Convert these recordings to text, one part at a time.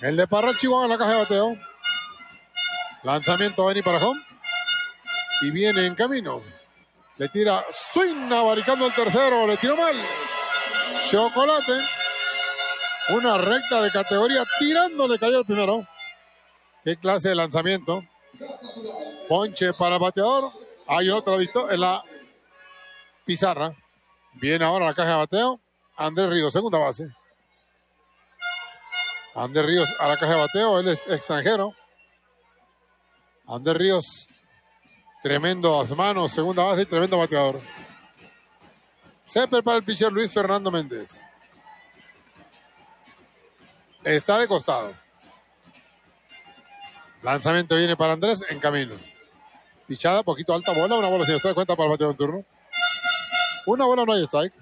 El de Parral, Chihuahua, en la caja de bateo. Lanzamiento va a venir para home. Y viene en camino. Le tira swing, abaricando el tercero. Le tiró mal. Chocolate. Una recta de categoría. Tirando le cayó el primero. Qué clase de lanzamiento. Ponche para el bateador. Hay otro visto en la pizarra. Viene ahora la caja de bateo. Andrés Ríos, segunda base. Andrés Ríos a la caja de bateo. Él es extranjero. Andrés Ríos, tremendo a las manos, segunda base y tremendo bateador. Se prepara el pitcher Luis Fernando Méndez. Está de costado. Lanzamiento viene para Andrés en camino. Pichada, poquito alta bola, una bola sin se da cuenta para el bateador en turno. Una bola, no hay strike.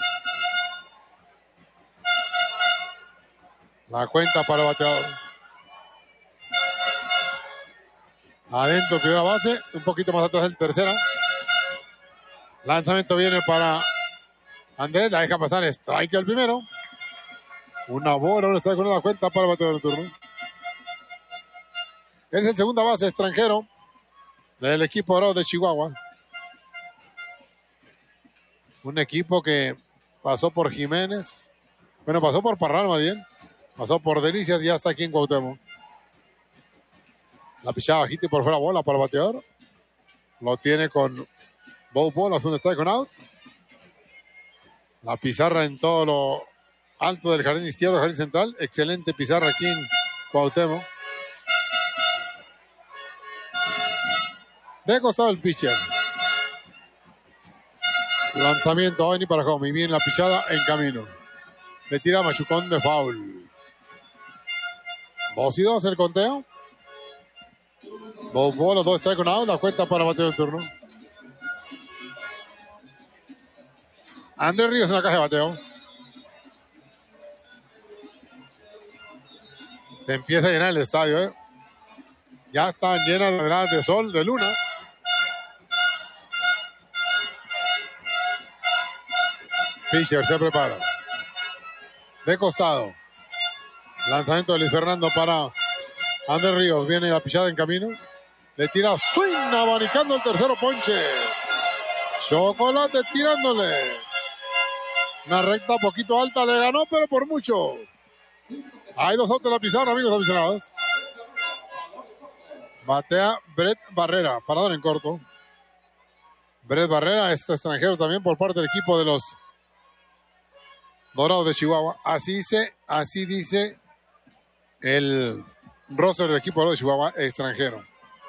La cuenta para el bateador. Adentro, primera base, un poquito más atrás el tercera. Lanzamiento viene para Andrés, la deja pasar, strike el primero. Una bola, un strike, una cuenta para el bateador en turno. Es el segunda base extranjero del equipo dorado de Chihuahua. Un equipo que pasó por Jiménez. Bueno, pasó por Parral más bien. Pasó por Delicias y ya está aquí en Cuauhtémoc. La pichada bajita y por fuera bola para el bateador. Lo tiene con dos bolas, un strike con out. La pizarra en todo lo alto del jardín izquierdo, jardín central. Excelente pizarra aquí en Cuauhtémoc. De costado el pitcher. Lanzamiento va a venir para home. Y viene la pichada en camino. Le tira machucón de foul. 2-2 el conteo. Dos bolas, dos strikes con out. La cuenta para bateo en turno. Andrés Ríos en la caja de bateo. Se empieza a llenar el estadio. Ya están llenas de veladas de sol, de luna. Pitcher se prepara. De costado. Lanzamiento de Luis Fernando para Andrés Ríos. Viene la pichada en camino. Le tira swing, abanicando el tercero ponche. Chocolate tirándole. Una recta poquito alta, le ganó, pero por mucho. Hay dos outs en la pizarra, amigos aficionados. Batea Brett Barrera, parador en corto. Brett Barrera es extranjero también por parte del equipo de los Dorados de Chihuahua. Así dice el roster del equipo de Chihuahua, extranjero.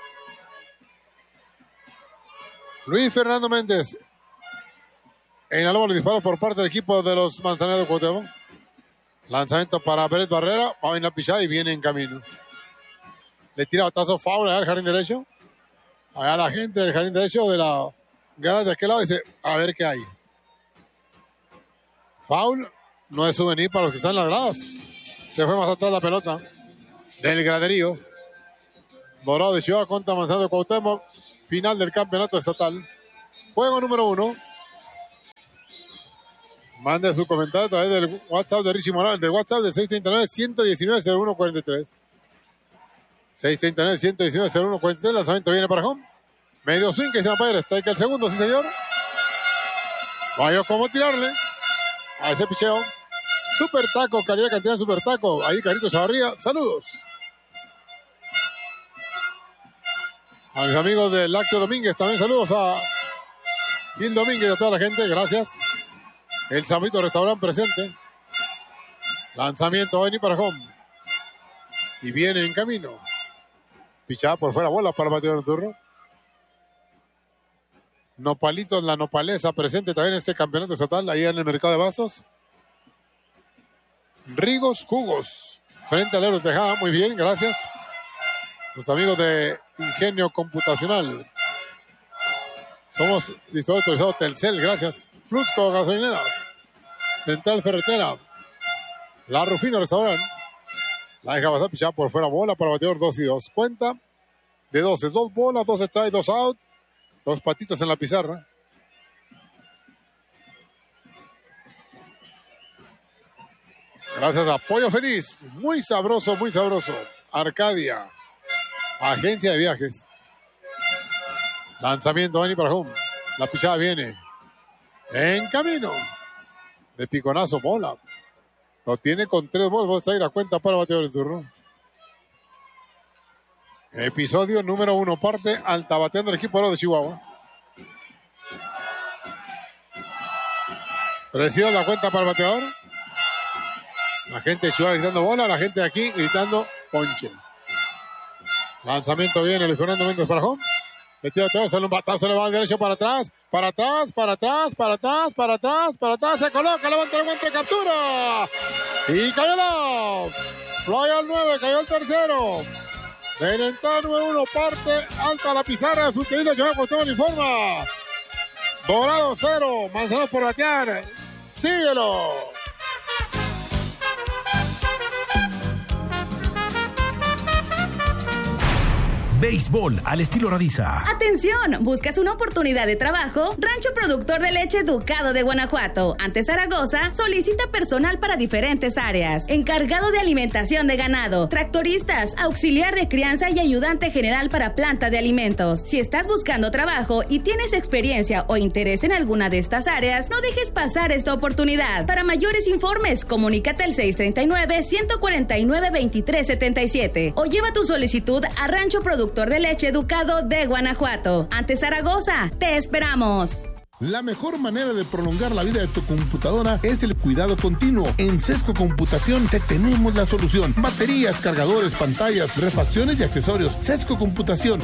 Luis Fernando Méndez en la loma le disparo por parte del equipo de los Manzaneros de Cuauhtémoc. Lanzamiento para Brett Barrera. Va a venir la pichada y viene en camino. Le tira batazo foul al jardín derecho. Allá la gente del jardín derecho de la grada de aquel lado dice, a ver qué hay. Foul. No es souvenir para los que están en las gradas. Se fue más atrás la pelota del graderío. Dorado de Chihuahua contra Manzanero de Cuauhtémoc. Final del campeonato estatal. Juego número 1. Mande su comentario a través del WhatsApp de Richie Morales, del WhatsApp del 639-119-0143. 639-119-0143. Lanzamiento viene para home. Medio swing que se va a pagar. Strike el segundo, sí señor. Vaya cómo tirarle a ese picheo. Super taco, calidad, cantidad, super taco. Ahí Carito Chavarría. Saludos. A mis amigos de Lácteo Domínguez, también saludos a Gil Domínguez y a toda la gente. Gracias. El Sambrito Restaurante presente. Lanzamiento va a venir para home. Y viene en camino. Pichada por fuera, bola para el bateador de turno. Nopalitos, la nopalesa presente también en este campeonato estatal, ahí en el mercado de vasos. Rigos, jugos. Frente al Ero Tejada, muy bien, gracias. Los amigos de Ingenio Computacional. Somos distribuidor autorizado Telcel, gracias. Plusco Gasolineras. Central Ferretera. La Rufino Restaurante. La deja pasar, pichada por fuera, bola para el bateador 2-2. Cuenta de 12, 2 bolas, 2 strikes, 2 out. Los patitos en la pizarra. Gracias a Pollo Feliz. Muy sabroso, muy sabroso. Arcadia. Agencia de viajes. Lanzamiento, Dani para home. La pichada viene. En camino. De piconazo, bola. Lo tiene con 3 bolas. Ahí la cuenta para bateador en turno. Episodio número 1. Parte alta bateando el equipo de Chihuahua. 3-2 la cuenta para el bateador. La gente de Chihuahua gritando bola. La gente de aquí gritando ponche. Lanzamiento viene Luis Fernando Méndez para home. Le tira todo, sale un batazo, le va al derecho para atrás. Para atrás, para atrás, para atrás, para atrás, para atrás. Se coloca, levanta el guante, captura. Y cayó la. Fly al 9, cayó el tercero. Del entrada 9-1, parte alta la pizarra de su querido Joao Cuauhtémoc informa. Dorado 0, Manzanos por batear. Síguelo. Béisbol al estilo Radiza. ¡Atención! ¿Buscas una oportunidad de trabajo? Rancho Productor de Leche Ducado de Guanajuato. Ante Zaragoza, solicita personal para diferentes áreas. Encargado de alimentación de ganado, tractoristas, auxiliar de crianza y ayudante general para planta de alimentos. Si estás buscando trabajo y tienes experiencia o interés en alguna de estas áreas, no dejes pasar esta oportunidad. Para mayores informes, comunícate al 639-149-2377 o lleva tu solicitud a Rancho Productor de Leche Ducado de Guanajuato. Ante Zaragoza, te esperamos. La mejor manera de prolongar la vida de tu computadora es el cuidado continuo. En Sesco Computación te tenemos la solución. Baterías, cargadores, pantallas, refacciones y accesorios. Sesco Computación,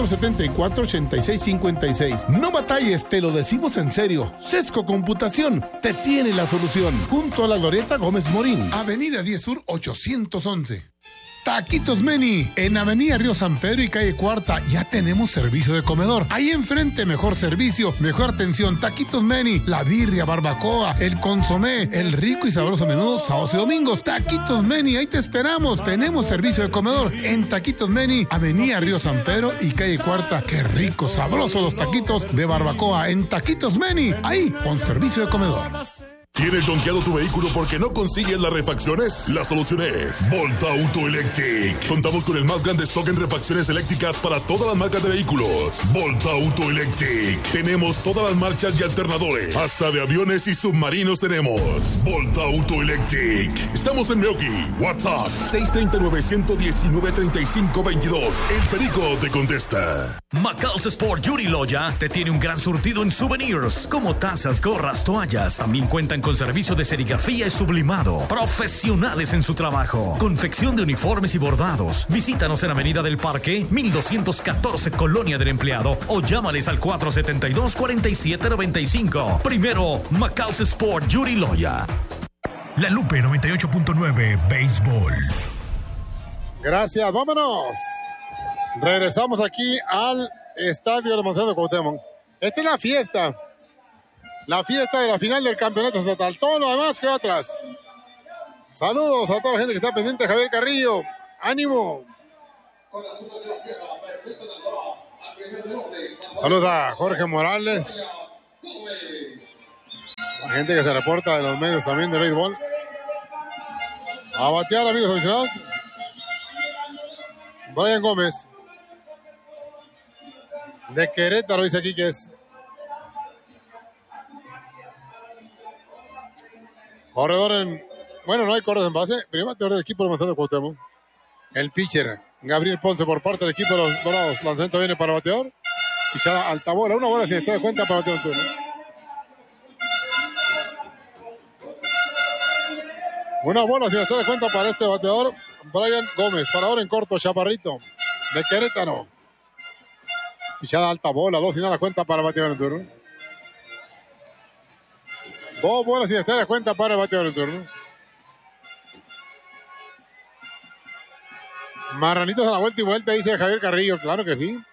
474-8656. No batalles, te lo decimos en serio. Sesco Computación te tiene la solución. Junto a la Glorieta Gómez Morín. Avenida 10 Sur 811. Taquitos Meni, en Avenida Río San Pedro y Calle Cuarta, ya tenemos servicio de comedor. Ahí enfrente, mejor servicio, mejor atención. Taquitos Meni, la birria, barbacoa, el consomé, el rico y sabroso menudo, sábados y domingos. Taquitos Meni, ahí te esperamos. Tenemos servicio de comedor en Taquitos Meni, Avenida Río San Pedro y Calle Cuarta. Qué rico, sabroso los taquitos de barbacoa en Taquitos Meni, ahí con servicio de comedor. ¿Tienes donkeado tu vehículo porque no consigues las refacciones? La solución es Volta Auto Electric. Contamos con el más grande stock en refacciones eléctricas para todas las marcas de vehículos. Volta Auto Electric. Tenemos todas las marchas y alternadores. Hasta de aviones y submarinos tenemos. Volta Auto Electric. Estamos en Milwaukee. WhatsApp 639-119-3522. El Perico te contesta. Macal's Sport Yuri Loya te tiene un gran surtido en souvenirs, como tazas, gorras, toallas. También cuentan con servicio de serigrafía y sublimado. Profesionales en su trabajo. Confección de uniformes y bordados. Visítanos en Avenida del Parque, 1214, Colonia del Empleado, o llámales al 472-4795. Primero, Macal's Sport Yuri Loya. La Lupe 98.9 Béisbol. Gracias, vámonos. Regresamos aquí al Estadio de Manzano Cuauhtémoc. Esta es la fiesta. La fiesta de la final del campeonato estatal. Todo lo demás queda atrás. Saludos a toda la gente que está pendiente. Javier Carrillo, ánimo. Saludos a Jorge Morales. La gente que se reporta de los medios también de béisbol. A batear, amigos aficionados. Brian Gómez. De Querétaro dice aquí que es. Corredor en... Bueno, no hay corredor en base. Primer bateador del equipo de Manzano Cuauhtémoc. El pitcher, Gabriel Ponce, por parte del equipo de los Dorados. Lanzamiento viene para el bateador. Pichada alta bola. Una bola sin estar de cuenta para bateador en turno. Una bola sin estar de cuenta para este bateador. Brian Gómez. Parador en corto, chaparrito. De Querétaro. Pichada alta bola. 2 sin nada cuenta para el bateador en turno. 2 bolas sin estar de cuenta para el bateador en turno. Marranitos a la vuelta y vuelta, dice Javier Carrillo. Claro que sí.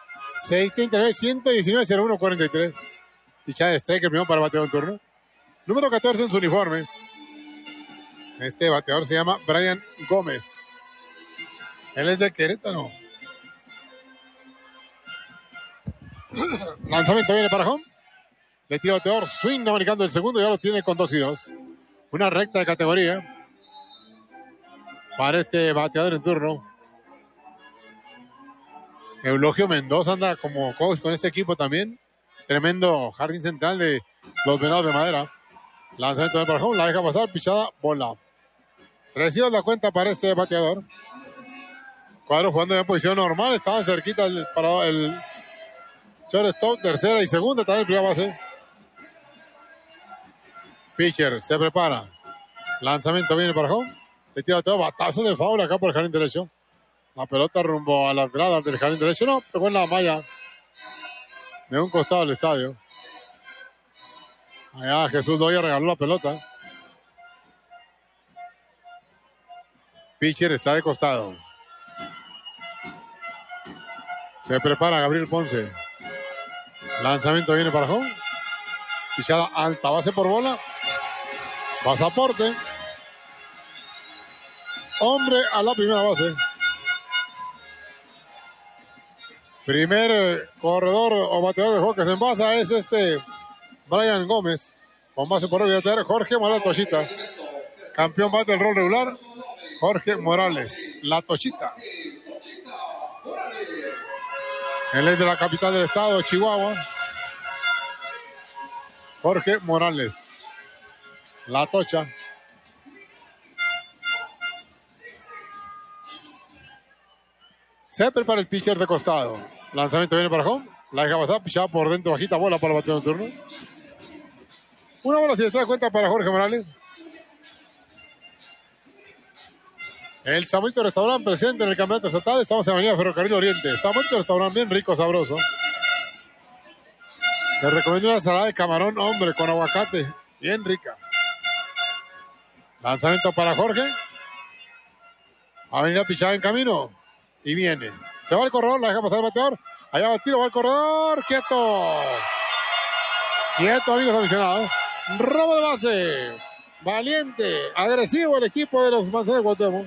639-119-0143. Pichada de strike, el primero para el bateador en turno. Número 14 en su uniforme. Este bateador se llama Brian Gómez. Él es de Querétaro. Lanzamiento viene para home. Le tira bateador, swing americano el segundo y ahora lo tiene con 2-2. Una recta de categoría. para este bateador en turno. Eulogio Mendoza anda como coach con este equipo también. Tremendo jardín central de los Venados de Madera. Lanzamiento del Barjón, la deja pasar, pichada, bola. 3-2 la cuenta para este bateador. Cuadro jugando en posición normal, estaban cerquita para el shortstop, tercera y segunda, también primera base. Pitcher se prepara. Lanzamiento viene para home. Le tira todo, batazo de foul acá por el jardín derecho. La pelota rumbo a las gradas del jardín derecho. No, pegó en la malla de un costado del estadio. Allá Jesús Doya regaló la pelota. Pitcher está de costado. Se prepara Gabriel Ponce. Lanzamiento viene para home. Pichada alta, base por bola. Pasaporte. Hombre a la primera base. Primer corredor o bateador de juego que se envasa es Brian Gómez. Con base por el bateador Jorge Morales Tochita. Campeón bate del rol regular. Jorge Morales, la Tochita. Él es de la capital del estado de Chihuahua. Jorge Morales, la Tocha. Se prepara el pitcher de costado. Lanzamiento viene para home. La deja pasar, pichada por dentro, bajita, bola para el bateador en turno. Una bola si se da cuenta para Jorge Morales. El Samuelito Restaurante presente en el campeonato estatal. Estamos en Avenida Ferrocarril Oriente. Samuelito Restaurante bien rico, sabroso. Te recomiendo una ensalada de camarón, hombre, con aguacate. Bien rica. Lanzamiento para Jorge. Va a venir a pichar en camino. Y viene. Se va el corredor, la deja pasar el bateador. Allá va el tiro, va el corredor. ¡Quieto! Quieto, amigos aficionados. Robo de base. Valiente. Agresivo el equipo de los Manzanos de Cuauhtémoc.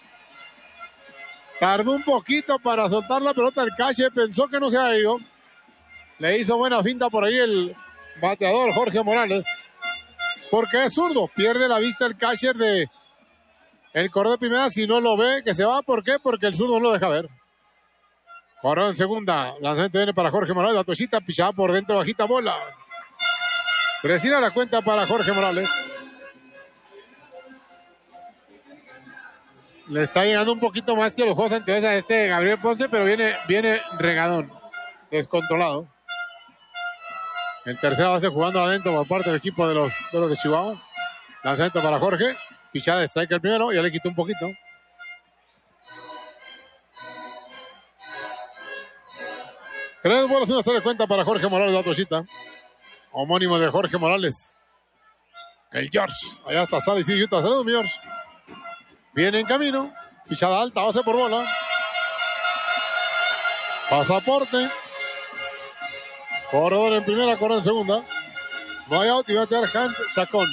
Tardó un poquito para soltar la pelota al catcher. Pensó que no se ha ido. Le hizo buena finta por ahí el bateador Jorge Morales. Porque es zurdo. Pierde la vista el catcher de el corredor de primera. Si no lo ve, que se va. ¿Por qué? Porque el zurdo no lo deja ver. Corredor en segunda. Lanzamiento viene para Jorge Morales. La Tochita pichada por dentro, bajita bola. 3 a la cuenta para Jorge Morales. Le está llegando un poquito más que los juegos anteriores a Gabriel Ponce, pero viene regadón. Descontrolado. El tercera base jugando adentro por parte del equipo de los de Chihuahua. Lanzamiento para Jorge. Pichada de strike el primero. Ya le quitó un poquito. Tres bolas, una sola cuenta para Jorge Morales, la Tochita. Homónimo de Jorge Morales. El George. Allá está, sale y sigue Utah. Saludos, mi George. Viene en camino. Pichada alta, base por bola. Pasaporte. Corredor en primera, corredor en segunda. No hay out y va a tirar Hans Chacón.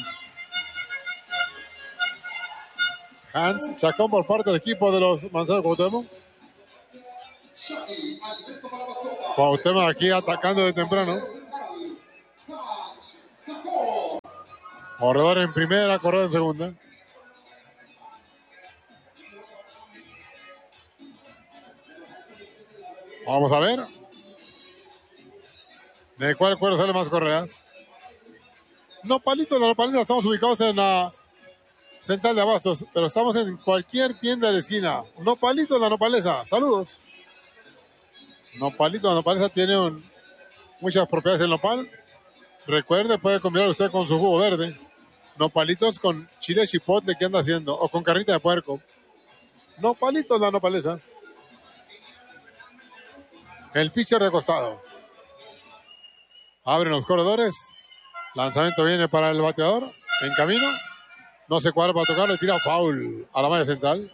Hans Chacón por parte del equipo de los Manzanos de Cuauhtémoc. Cuauhtémoc aquí atacando de temprano. Corredor en primera, corredor en segunda. Vamos a ver. ¿De cuál cuero sale más correas? Nopalitos de Nopalesa. Estamos ubicados en la central de abastos, pero estamos en cualquier tienda de la esquina. Nopalitos de Nopalesa. Saludos. Nopalitos de Nopalesa tiene muchas propiedades en nopal. Recuerde, puede combinar usted con su jugo verde. Nopalitos con chile chipotle que anda haciendo, o con carnita de puerco. Nopalitos de Nopalesa. El pitcher de costado. Abren los corredores. Lanzamiento viene para el bateador. En camino. No se cuadra para tocar. Le tira foul a la malla central.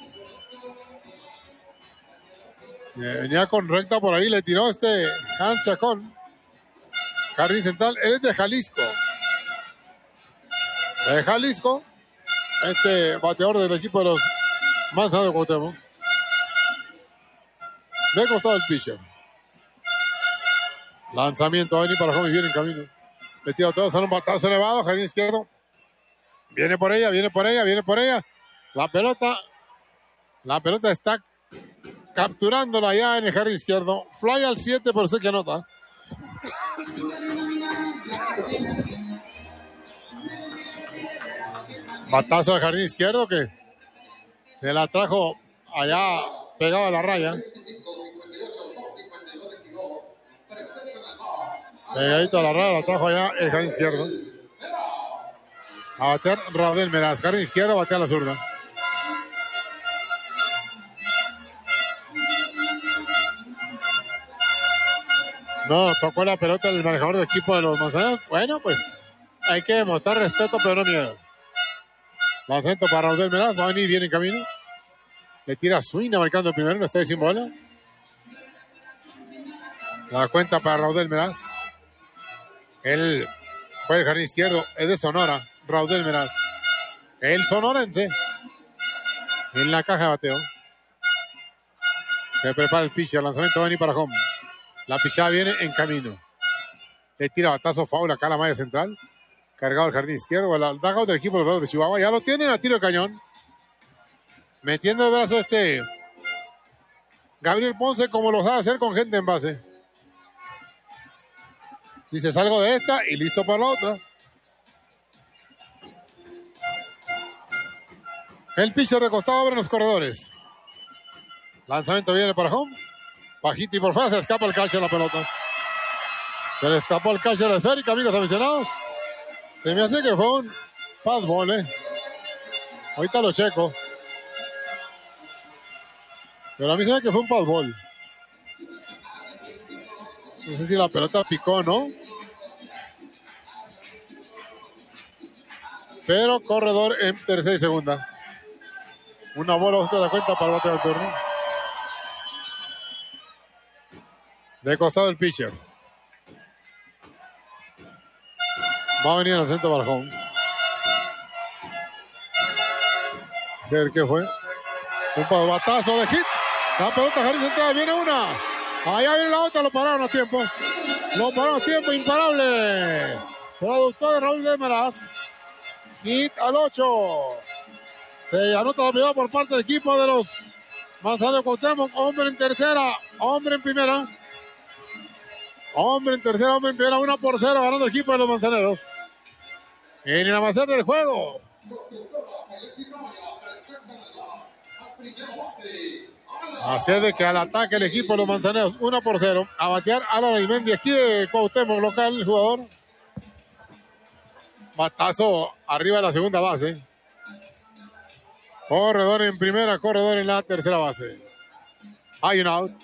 Venía con recta por ahí. Le tiró Hans Chacón. Jardín central. Él es de Jalisco. De Jalisco. Bateador del equipo de los Manzanos de Cuauhtémoc. De costado el pitcher. Lanzamiento va a venir para Gómez, viene en camino. Le tira todo, sale un batazo elevado, jardín izquierdo. Viene por ella. La pelota La pelota está capturándola ya en el jardín izquierdo. Fly al 7, por ser que anota. Batazo al jardín izquierdo que se la trajo allá pegado a la raya. Pegadito a la raya, la trajo allá el jardín izquierdo. A batear Raudel Meraz. Jardín izquierdo, batea la zurda. No, tocó la pelota el manejador de equipo de los Manzaneros. Bueno, pues hay que demostrar respeto, pero no miedo. Lanzamiento para Raudel Meraz. Va a venir bien en camino. Le tira Suina marcando el primero. Está sin bola. La cuenta para Raudel Meraz. Él fue el jardín izquierdo. Es de Sonora. Raudel Meraz. El sonorense. En la caja de bateo. Se prepara el pitcher. El lanzamiento va a venir para home. La pichada viene en camino. Le tira batazo foul acá a la malla central. Cargado al jardín izquierdo. El dugout del equipo de los Dorados de Chihuahua. Ya lo tienen a tiro de cañón. Metiendo el brazo Gabriel Ponce, como lo sabe hacer con gente en base. Dice, salgo de esta y listo para la otra. El pitcher de costado abre los corredores. Lanzamiento viene para home. Bajito y por fuera se escapa el catcher la pelota. Se le escapó el catcher de esférica, amigos aficionados. Se me hace que fue un fastball, Ahorita lo checo. Pero a mí se me hace que fue un fastball. No sé si la pelota picó, ¿no? Pero corredor en tercera y segunda. Una bola, usted da cuenta para el bate del turno. De costado el pitcher. Va a venir al centro para home. A ver qué fue. Un batazo de hit. La pelota jardín central. Viene una. Allá viene la otra. Lo pararon a tiempo. Imparable. Productor de Raúl de Meraz. Hit al 8. Se anota la primera por parte del equipo de los Manzaneros Cuauhtémoc. Hombre en tercera. Hombre en primera. Hombre en tercera, hombre en primera, 1-0 ganando el equipo de los Manzaneros. En el amanecer del juego. Así es de que al ataque el equipo de los Manzaneros, 1-0. A batear Alan Arizmendi aquí de Cuauhtémoc, local, el jugador. Batazo arriba de la segunda base. Corredor en primera, corredor en la tercera base. Hay un out.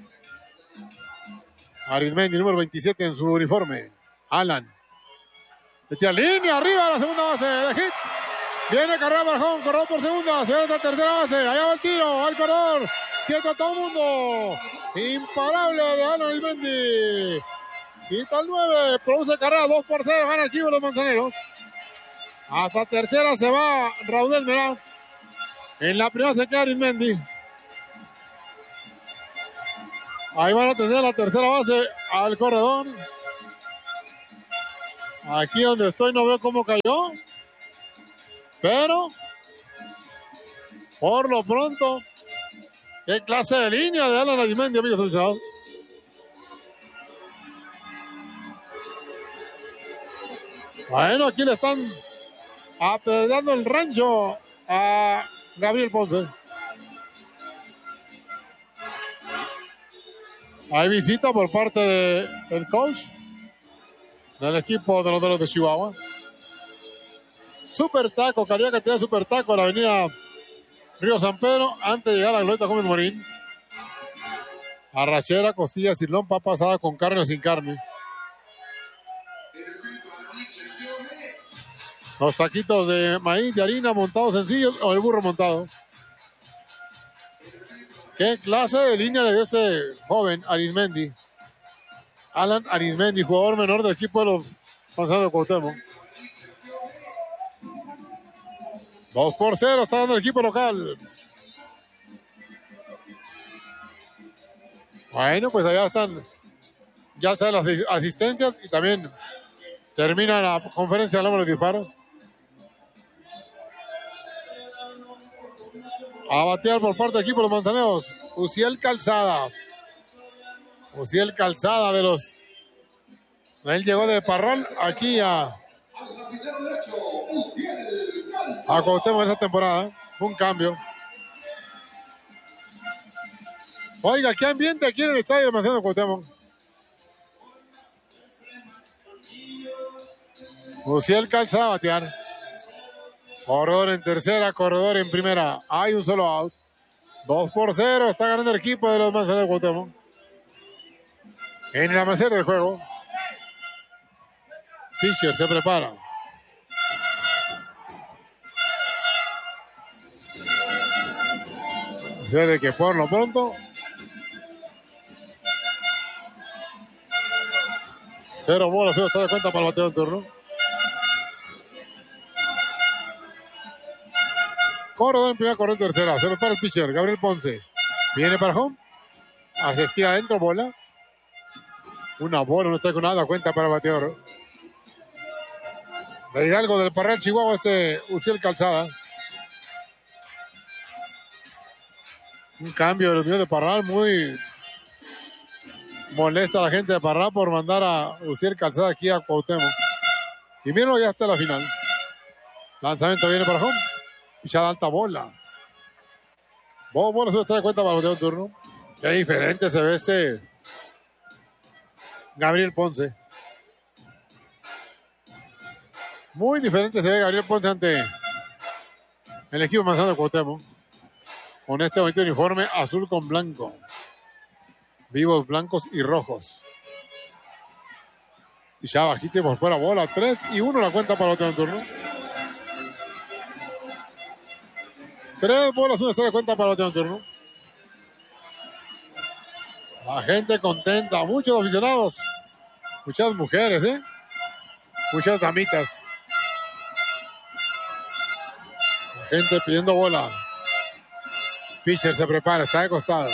Arizmendi, número 27 en su uniforme. Alan. Metía línea arriba de la segunda base de hit. Viene carrera para home, corredor por segunda. Se va a la tercera base. Allá va el tiro, al corredor. Quieto a todo el mundo. Imparable de Alan Arizmendi. Quita el 9. Produce carrera 2-0. Gana el equipo de los Manzaneros. Hasta tercera se va Raudel Meraz. En la primera se queda Arizmendi. Ahí van a tener la tercera base al corredor. Aquí donde estoy no veo cómo cayó. Pero, por lo pronto, qué clase de línea de Alan Arizmendi, amigos aficionados. Bueno, aquí le están apedreando el rancho a Gabriel Ponce. Hay visita por parte del coach del equipo de los Dorados de Chihuahua. Super taco, calidad que tenía super taco en la avenida Río San Pedro, antes de llegar a la glorieta Gómez Morín. Arrachera, costilla, cirlón, papa asada con carne o sin carne. Los taquitos de maíz, de harina, montados sencillos o el burro montado. ¿Qué clase de línea le dio este joven Arizmendi? Alan Arizmendi, jugador menor del equipo de los Manzaneros de Cuauhtémoc. 2-0 está dando el equipo local. Bueno, pues allá están. Ya están las asistencias y también termina la conferencia de número de disparos. A batear por parte del equipo de los Manzaneros, Uziel Calzada. Uziel Calzada de los... Él llegó de Parral aquí a Cuauhtémoc esa temporada. Un cambio. Oiga, qué ambiente aquí en el estadio de Manzaneros Cuauhtémoc. Uziel Calzada a batear. Corredor en tercera, corredor en primera. Hay un solo out. 2-0. Está ganando el equipo de los Manzaneros Cuauhtémoc. En el amanecer del juego. Pitcher se prepara. Se ve que por lo pronto 0 bolas, 0 se da cuenta para el bateo en turno. Corredor en primera, corredor en tercera. Se prepara el pitcher, Gabriel Ponce. Viene para home. Hace esquina adentro, bola. Una bola, no está con nada, cuenta para el bateador. De Hidalgo del Parral, Chihuahua, Uziel Calzada. Un cambio de los míos de Parral, muy molesta a la gente de Parral por mandar a Uziel Calzada aquí a Cuauhtémoc. Y mírenlo, ya está la final. Lanzamiento viene para home. Pichada alta bola. 2 bolas, se trae cuenta para el bateo en turno. Qué diferente se ve Gabriel Ponce. Muy diferente se ve Gabriel Ponce ante el equipo Manzano de Cuauhtémoc. Con este bonito uniforme azul con blanco. Vivos blancos y rojos. Y ya bajito por fuera bola. 3-1 la cuenta para el bateo en turno. 3 bolas, 1 se da cuenta para el bateo en turno. La gente contenta. Muchos aficionados. Muchas mujeres, muchas damitas. La gente pidiendo bola. Pitcher se prepara, está de costado.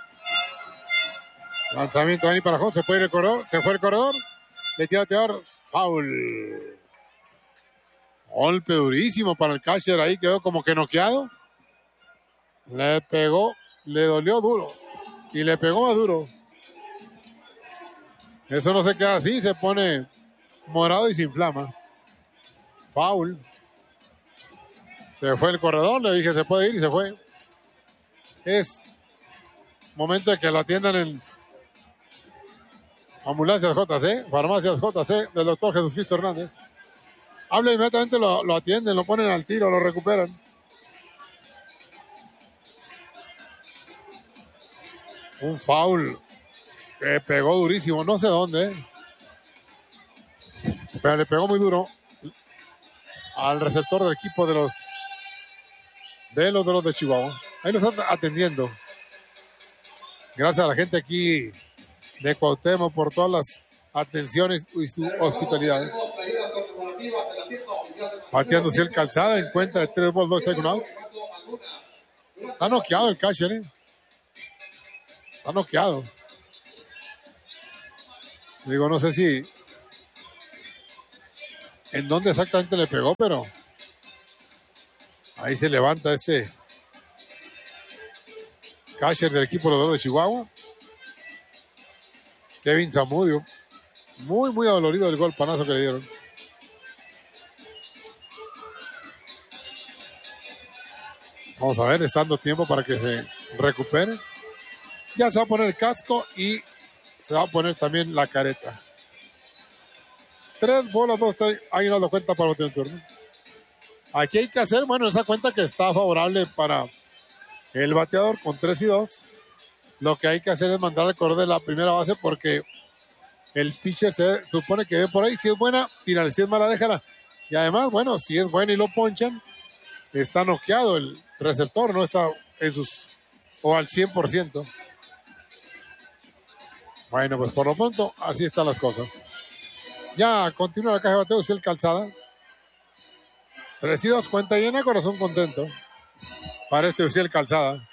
Lanzamiento ahí para home, se puede ir el corredor, se fue el corredor. Le tira bateador, foul. Golpe durísimo para el catcher ahí, quedó como que noqueado. Le pegó, le dolió duro. Y le pegó más duro. Eso no se queda así, se pone morado y se inflama. Foul. Se fue el corredor, le dije se puede ir y se fue. Es momento de que lo atiendan en Ambulancias JC, Farmacias JC del doctor Jesucristo Hernández. Habla inmediatamente, lo atienden, lo ponen al tiro, lo recuperan. Un foul que pegó durísimo, no sé dónde, pero le pegó muy duro al receptor del equipo de los de Chihuahua. Ahí lo están atendiendo. Gracias a la gente aquí de Cuauhtémoc por todas las atenciones y su hospitalidad. Pateando Uziel Calzada en cuenta de 3 bolas, 2 strike, 1 out. Está noqueado el catcher, Está noqueado. Digo, no sé si en dónde exactamente le pegó, pero ahí se levanta catcher del equipo de los de Chihuahua. Kevin Zamudio. Muy, muy adolorido del golpanazo que le dieron. Vamos a ver, está dando tiempo para que se recupere. Ya se va a poner el casco y se va a poner también la careta. 3 bolas, 2 strikes. Hay una cuenta para el turno. Aquí hay que hacer, bueno, esa cuenta que está favorable para el bateador con 3-2. Lo que hay que hacer es mandar al corredor de la primera base porque el pitcher se supone que ve por ahí. Si es buena, tírale. Si es mala, déjala. Y además, bueno, si es buena y lo ponchan, está noqueado el receptor, no está en sus o al 100%. Bueno, pues por lo pronto, así están las cosas. Ya continúa la caja de bateo, Uziel Calzada. 3-2, cuenta llena, corazón contento. Para Uziel Calzada.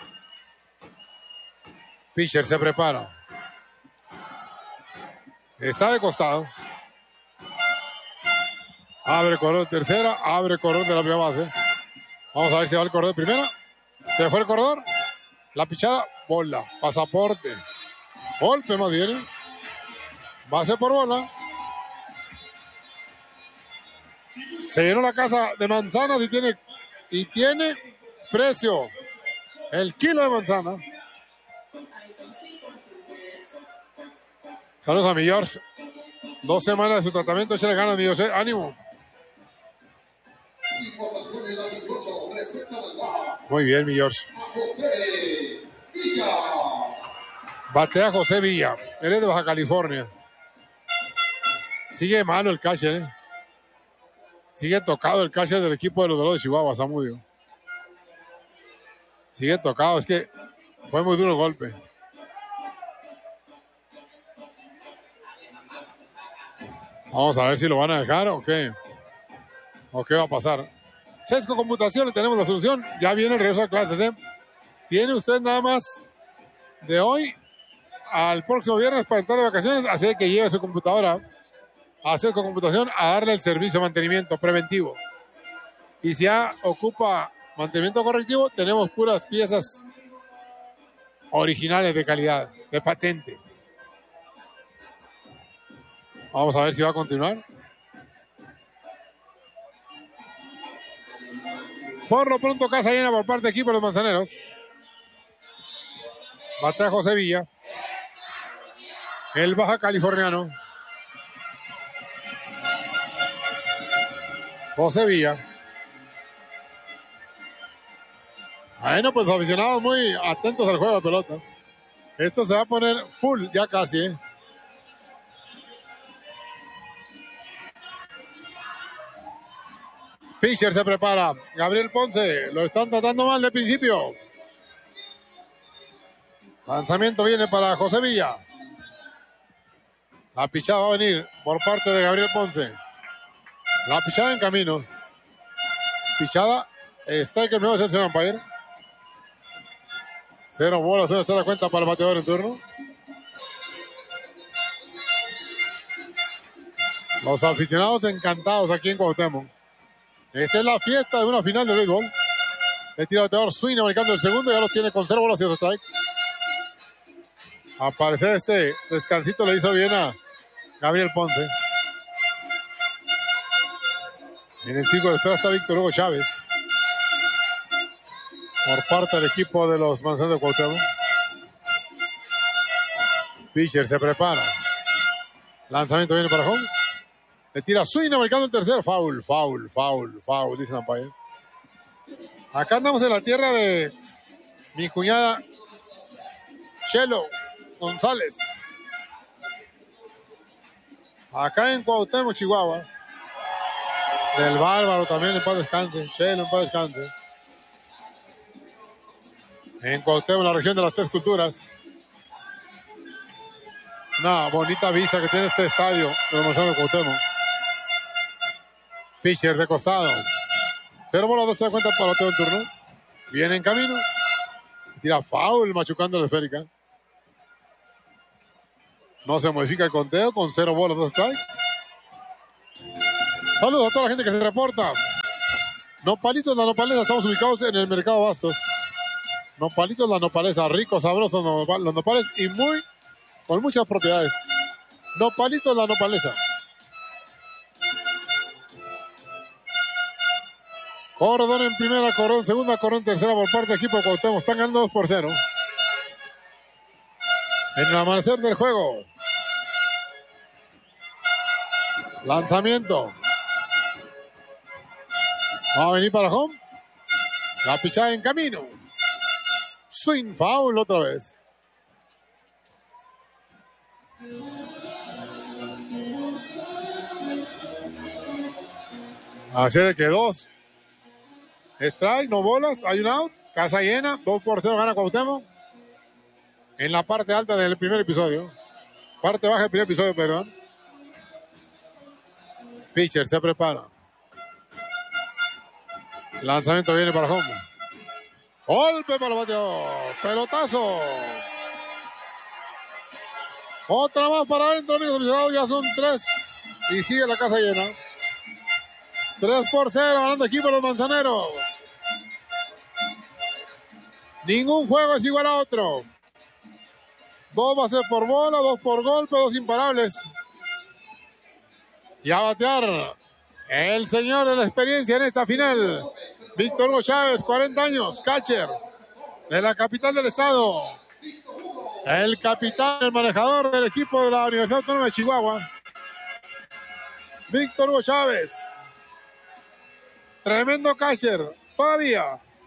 Pitcher se prepara. Está de costado. Abre corredor de tercera, abre corredor de la primera base. Vamos a ver si va el corredor de primera. Se fue el corredor. La pichada, bola, pasaporte. Golpe más bien. Base por bola. Se llenó la casa de manzanas y tiene precio. El kilo de manzana. Saludos a mi George. 2 semanas de su tratamiento. Échale ganas, mi George. Ánimo. Muy bien, mi George. Batea José Villa. Él es de Baja California. Sigue malo el catcher, Sigue tocado el catcher del equipo de los Dorados de Chihuahua, Zamudio. Sigue tocado, es que fue muy duro el golpe. Vamos a ver si lo van a dejar o qué. ¿O qué va a pasar? Sesco Computación, tenemos la solución. Ya viene el regreso a clases, Tiene usted nada más de hoy al próximo viernes para entrar de vacaciones, así que lleve su computadora a Sesco Computación a darle el servicio de mantenimiento preventivo. Y si ya ocupa mantenimiento correctivo, tenemos puras piezas originales de calidad, de patente. Vamos a ver si va a continuar. Por lo pronto, casa llena por parte del equipo de los manzaneros. Batea José Villa. El baja californiano. José Villa. Bueno, pues aficionados muy atentos al juego de pelota. Esto se va a poner full ya casi, Pitcher se prepara. Gabriel Ponce. Lo están tratando mal de principio. Lanzamiento viene para José Villa. La pichada va a venir por parte de Gabriel Ponce. La pichada en camino. Pichada. Strike el nuevo selección umpire. 0 bolas, 0 está la cuenta para el bateador en turno. Los aficionados encantados aquí en Cuauhtémoc. Esta es la fiesta de una final de béisbol. El tira bateador swing marcando el segundo. Ya los tiene con 0 bolas y 2 strike. Al parecer este descansito le hizo bien a Gabriel Ponce. En el círculo de espera está Víctor Hugo Chávez. Por parte del equipo de los manzaneros de Cuauhtémoc. Pitcher se prepara. Lanzamiento viene para home. Le tira swing, marcando el tercero. Foul, dice el umpire. Acá andamos en la tierra de mi cuñada Chelo González. Acá en Cuauhtémoc, Chihuahua. Del Bárbaro también, en paz descanse. Chelo, en paz descanse. En Cuauhtémoc, la región de las 3 culturas. Una bonita vista que tiene este estadio de los manzaneros de Cuauhtémoc. Pitcher de costado. 0 bolas, 2 se da cuenta para el bateo en turno. Viene en camino. Tira foul, machucando la esférica. No se modifica el conteo con 0 bolas, 2 strikes. Saludos a toda la gente que se reporta. Nopalitos La Nopaleza, estamos ubicados en el Mercado Bastos. Nopalitos La Nopaleza, ricos, sabrosos los nopales y con muchas propiedades. Nopalitos La Nopaleza. Corredor en primera, corredor en segunda, corredor en tercera por parte del equipo de Cuauhtémoc. Están ganando 2-0. En el amanecer del juego. Lanzamiento. Va a venir para home. La pichada en camino. Swing, foul otra vez. Así de que 2. Strike, no bolas, hay un out. Casa llena, 2-0 gana Cuauhtémoc. En la parte alta del primer episodio. Parte baja del primer episodio, perdón. Pitcher se prepara. Lanzamiento viene para home. Golpe para el bateador. Pelotazo. Otra más para adentro, amigos aficionados. Ya son 3. Y sigue la casa llena. 3-0, ganando equipo los manzaneros. Ningún juego es igual a otro. 2 bases por bola, 2 por golpe, 2 imparables. Y a batear el señor de la experiencia en esta final, Víctor Hugo Chávez, 40 años, catcher de la capital del estado. El capitán, el manejador del equipo de la Universidad Autónoma de Chihuahua. Víctor Hugo Chávez. Tremendo catcher, todavía.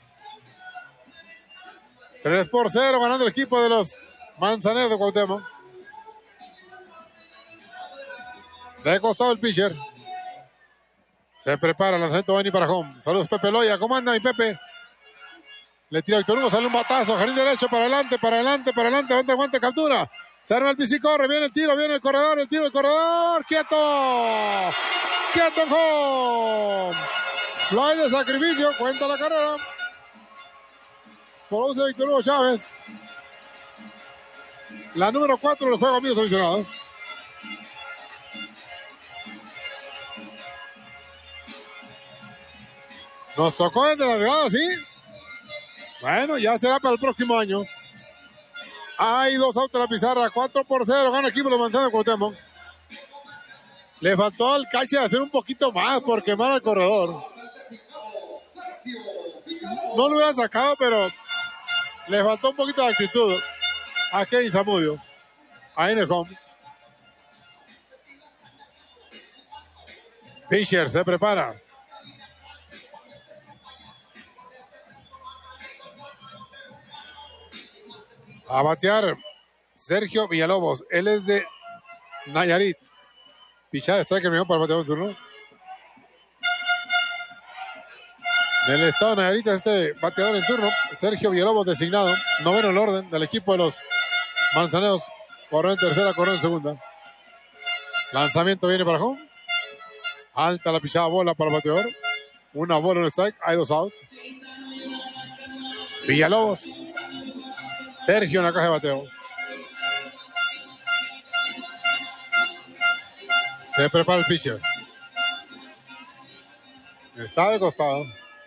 3-0 ganando el equipo de los Manzaneros de Cuauhtémoc. De costado el pitcher. Se prepara el lanzamiento Benny para home. Saludos Pepe Loya. ¿Cómo anda mi Pepe? Le tira Víctor Hugo, sale un batazo. Jardín derecho, para adelante. Levanta el guante, captura. Se arma el piso y corre. Viene el tiro, viene el corredor. El tiro del corredor. ¡Quieto! ¡Quieto en home! Fly de sacrificio. Cuenta la carrera. Por uso de Víctor Hugo Chávez. La número 4 del juego, amigos aficionados. Nos tocó desde la grada, ¿sí? Bueno, ya será para el próximo año. Hay 2 outs en la pizarra, 4-0, gana el equipo de los Manzaneros de Cuauhtémoc. Le faltó al catcher hacer un poquito más por quemar al corredor. No lo hubiera sacado, pero le faltó un poquito de actitud a Kevin Zamudio. Ahí en el home. Pitcher se prepara. A batear Sergio Villalobos. Él es de Nayarit. Pichada de strike para el bateador en turno. Del estado de Nayarit, este bateador en turno, Sergio Villalobos, designado. Noveno en el orden del equipo de los Manzaneros. Corrió en tercera, corrió en segunda. Lanzamiento viene para home. Alta la pichada bola para el bateador. Una bola, un strike. Hay 2 outs. Villalobos. Sergio en la caja de bateo. Se prepara el pitcher. Está de costado.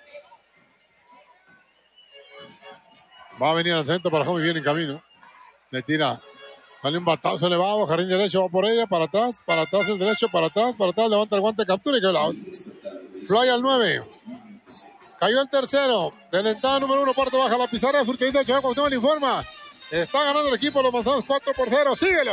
Va a venir al centro para home y viene en camino. Le tira. Sale un batazo elevado. Jardín derecho va por ella. Para atrás el derecho. Para atrás. Levanta el guante, captura y queda el out. Fly al 9. Cayó el tercero. De la entrada número 1, parte baja la pizarra de Furquedita. Chihuahua Cuauhtémoc le informa. Está ganando el equipo de los Manzaneros 4-0. ¡Síguelo!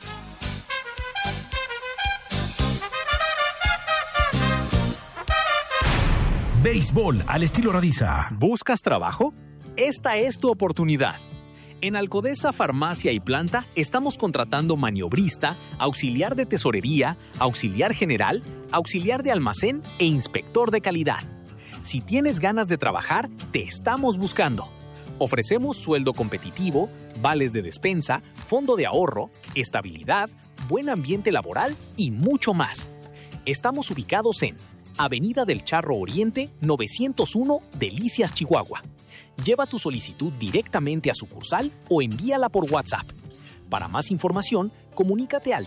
Béisbol al estilo Radiza. ¿Buscas trabajo? Esta es tu oportunidad. En Alcodesa Farmacia y Planta estamos contratando maniobrista, auxiliar de tesorería, auxiliar general, auxiliar de almacén e inspector de calidad. Si tienes ganas de trabajar, te estamos buscando. Ofrecemos sueldo competitivo, vales de despensa, fondo de ahorro, estabilidad, buen ambiente laboral y mucho más. Estamos ubicados en Avenida del Charro Oriente, 901, Delicias, Chihuahua. Lleva tu solicitud directamente a sucursal o envíala por WhatsApp. Para más información, comunícate al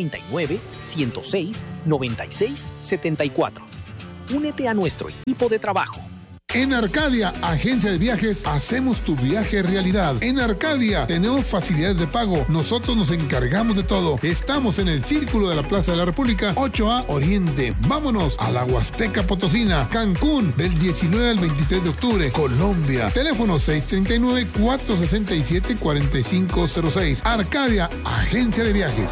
639-106-9674. Únete a nuestro equipo de trabajo. En Arcadia, agencia de viajes, hacemos tu viaje realidad. En Arcadia tenemos facilidades de pago. Nosotros nos encargamos de todo. Estamos en el Círculo de la Plaza de la República, 8A Oriente. Vámonos a la Huasteca Potosina, Cancún, del 19 al 23 de octubre, Colombia. Teléfono 639-467-4506. Arcadia, agencia de viajes.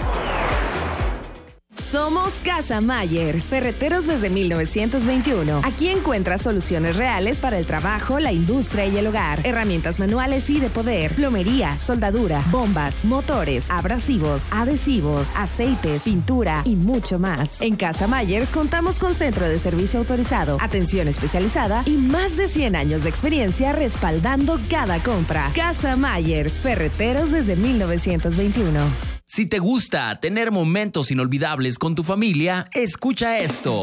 Somos Casa Myers, ferreteros desde 1921. Aquí encuentras soluciones reales para el trabajo, la industria y el hogar. Herramientas manuales y de poder, plomería, soldadura, bombas, motores, abrasivos, adhesivos, aceites, pintura y mucho más. En Casa Myers contamos con centro de servicio autorizado, atención especializada y más de 100 años de experiencia respaldando cada compra. Casa Myers, ferreteros desde 1921. Si te gusta tener momentos inolvidables con tu familia, escucha esto.